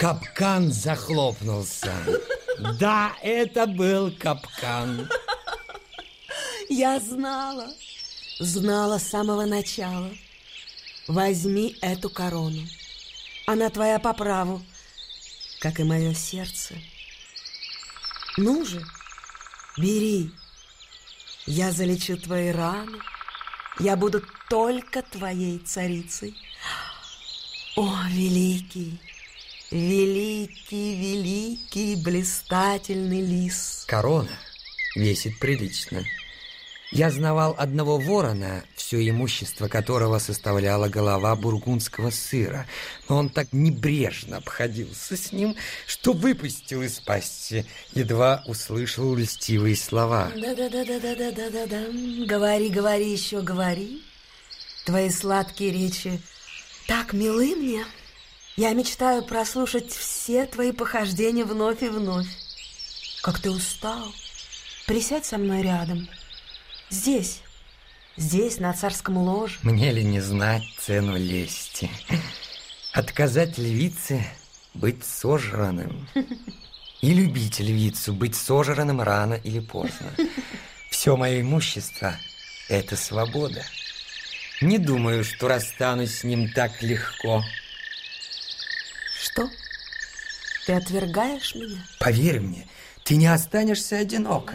Капкан захлопнулся. Да, это был капкан. Я знала с самого начала. Возьми эту корону. Она твоя по праву, как и мое сердце. Ну же, бери. Я залечу твои раны. Я буду только твоей царицей. О, великий, великий, великий, блистательный лис. Корона весит прилично. Я знавал одного ворона, все имущество которого составляла голова бургундского сыра, но он так небрежно обходился с ним, что выпустил из пасти, едва услышал льстивые слова. Да. Говори, говори, еще говори. Твои сладкие речи так милы мне. Я мечтаю прослушать все твои похождения вновь и вновь. Как ты устал. Присядь со мной рядом. Здесь, на царском ложе. Мне ли не знать цену лести? Отказать львице — быть сожранным. И любить львицу — быть сожранным рано или поздно. Все мое имущество — это свобода. Не думаю, что расстанусь с ним так легко. Что? Ты отвергаешь меня? Поверь мне, ты не останешься одинока.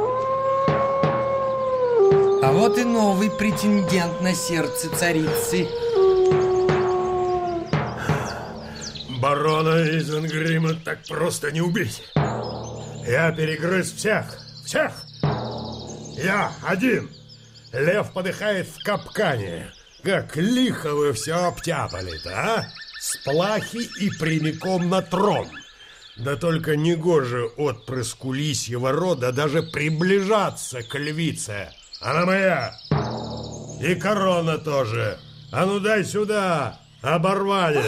А вот и новый претендент на сердце царицы. Барона Изенгрима так просто не убить. Я перегрыз всех. Я один. Лев подыхает в капкане. Как лихо вы все обтяпали-то, а? С плахи и прямиком на трон. Да только негоже отпрыску лисьего рода даже приближаться к львице. Она моя. И корона тоже. А ну дай сюда, оборванец.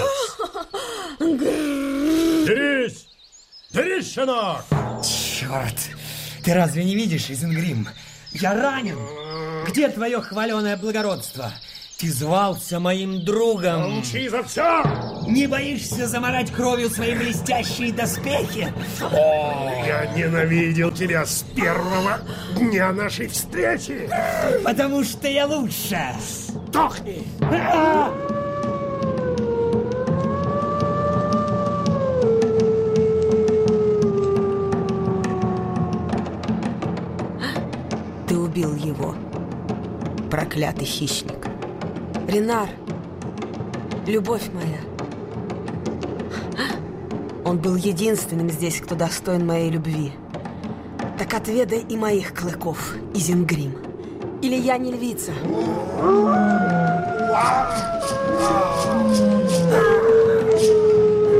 Дерись! Дерись, щенок! Черт! Ты разве не видишь, Изенгрим? Я ранен! Где твое хваленое благородство? Ты звался моим другом. Молчи за все! Не боишься замарать кровью свои блестящие доспехи? Я ненавидел тебя с первого дня нашей встречи. Потому что я лучше. Сдохни! Ты убил его, проклятый хищник. Ренар, любовь моя. Он был единственным здесь, кто достоин моей любви. Так отведай и моих клыков, Изенгрим. Или я не львица.